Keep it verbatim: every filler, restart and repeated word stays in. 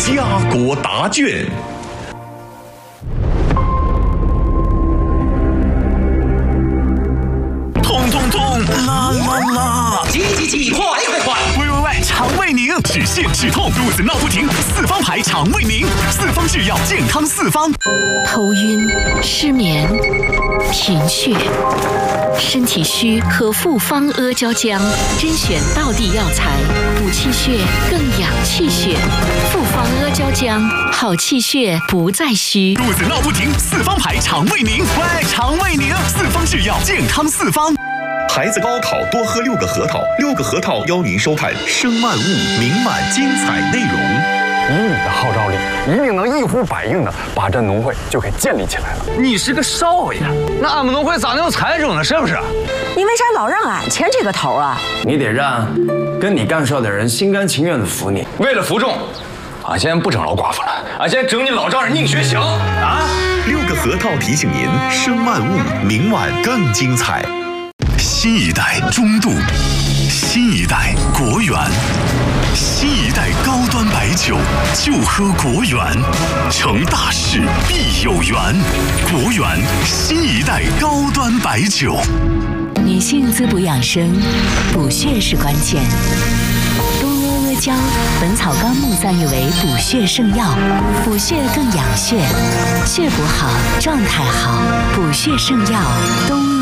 家国答卷。痛痛痛，啦啦啦！ 急急急，快快快！ 喂喂喂，肠胃宁，止泻止痛，肚子闹不停，四方牌肠胃宁，四方制药，健康四方。 头晕、失眠、贫血、身体虚，喝复方阿胶浆，甄选道地药材，补气血，更养气血。复方阿胶浆，好气血不再虚。 肚子闹不停，四方牌肠胃宁，喂，肠胃宁，四方制药，健康四方。孩子高考多喝六个核桃，六个核桃邀您收看声漫物明晚精彩内容。 以你的号召力，一定能一呼百应的把这农会就给建立起来了。 你是个少爷，那俺们农会咋能有财主呢？是不是？ 你为啥老让俺牵这个头啊？ 你得让跟你干事的人心甘情愿的服你。为了服众，俺现在不整老寡妇了，俺现在整你老丈人宁学祥啊！ 六个核桃提醒您，声漫物明晚更精彩。新一代中度，新一代国源，新一代高端白酒，就喝国源，成大事必有缘。国源新一代高端白酒。 女性滋补养生，补血是关键。东阿阿胶，《本草纲目》赞誉为补血圣药，补血更养血，血补好，状态好，补血圣药东。